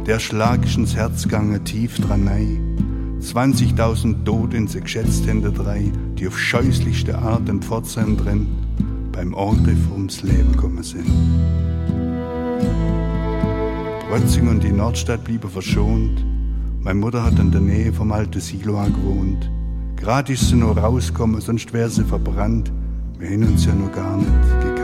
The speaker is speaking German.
Der Schlag ist ins Herz gegangen, tief dran nei. 20.000 Tote sie geschätzt hinter drei, die auf scheußlichste Art in Pforzheim drin beim Angriff ums Leben gekommen sind. Rötzing und die Nordstadt blieben verschont. Meine Mutter hat in der Nähe vom alten Siloa gewohnt. Gerade ist sie nur rausgekommen, sonst wäre sie verbrannt. Wir erinnern uns ja noch gar nicht.